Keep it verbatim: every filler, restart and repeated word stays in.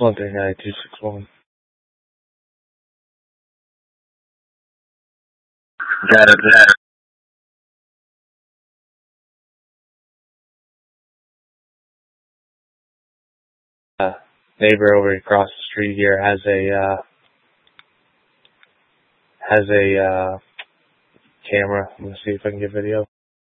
one three nine two six one. Got it. Got it. Uh, neighbor over across the street here has a uh, has a uh, camera. I'm gonna see if I can get video.